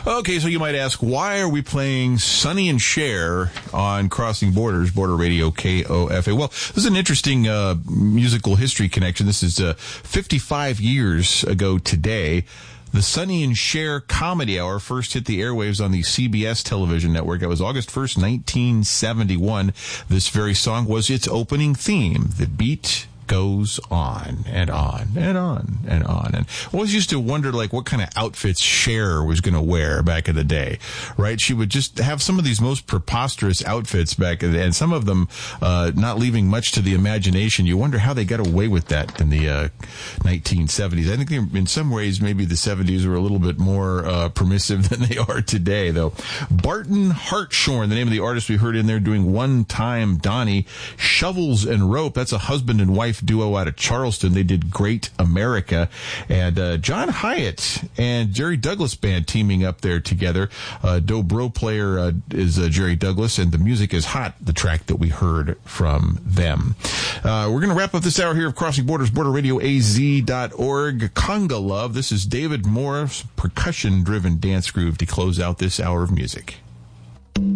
Okay, so you might ask, why are we playing Sonny and Cher on Crossing Borders, Border Radio KOFA? Well, this is an interesting musical history connection. This is 55 years ago today. The Sonny and Cher Comedy Hour first hit the airwaves on the CBS television network. It was August 1st, 1971. This very song was its opening theme. The beat goes on and on and on and on. And I always used to wonder, like, what kind of outfits Cher was going to wear back in the day, right? She would just have some of these most preposterous outfits back in the day, and some of them not leaving much to the imagination. You wonder how they got away with that in the 1970s. I think in some ways maybe the 70s were a little bit more permissive than they are today, though. Barton Hartshorn, the name of the artist we heard in there, doing One Time Donnie. Shovels and Rope, that's a husband and wife duo out of Charleston. They did Great America. And John Hyatt and Jerry Douglas Band teaming up there together. Dobro player is Jerry Douglas, and The Music Is Hot, the track that we heard from them. We're going to wrap up this hour here of Crossing Borders, BorderRadioAZ.org. Conga Love. This is David Morris, percussion-driven dance groove to close out this hour of music.